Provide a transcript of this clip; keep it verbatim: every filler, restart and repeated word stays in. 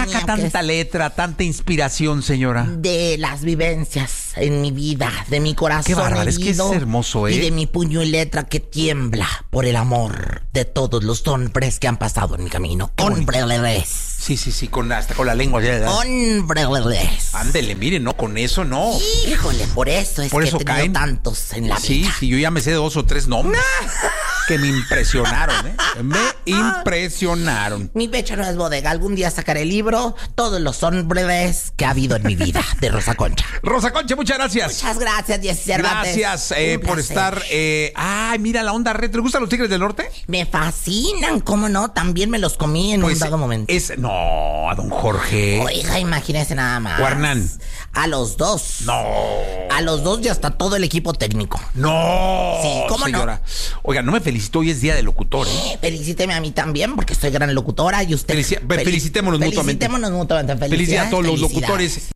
saca tanta letra, tanta inspiración, señora? De las vivencias en mi vida, de mi corazón. Qué bárbaro, es que es hermoso, ¿eh? Y de mi puño y letra que tiembla por el amor de todos los hombres que han pasado en mi camino. Hombres. Sí, sí, sí, con, hasta con la lengua. Hombres. Ándele, mire, no, con eso no. Híjole, por eso es por que eso he tenido caen tantos en la sí, vida. Sí, sí, yo ya me sé dos o tres nombres que me impresionaron, ¿eh? Me impresionaron. Mi pecho no es bodega. Algún día sacaré el libro Todos los hombres que ha habido en mi vida, de Rosa Concha. Rosa Concha, muchas gracias. Muchas gracias, Jessy Cervantes. Gracias eh, por estar. Eh, ay, mira la onda retro. ¿Te gustan los Tigres del Norte? Me fascinan, ¿cómo no? También me los comí en pues un dado momento. Es, no, a don Jorge. Oiga, imagínese nada más. Guarnán. A los dos. No. A los dos y hasta todo el equipo técnico. No. Sí, ¿cómo señora? no? Oiga, no me felicitó, hoy es día de locutor, ¿eh? Felicíteme a mí también, porque soy gran locutora y usted. Felici- felicitémonos mutuamente. Felicitémonos mutuamente. Felicidades a todos los felicidades. locutores.